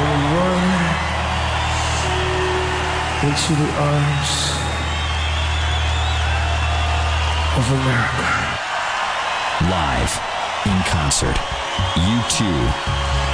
and run into the arms of America. Live, in concert, U2,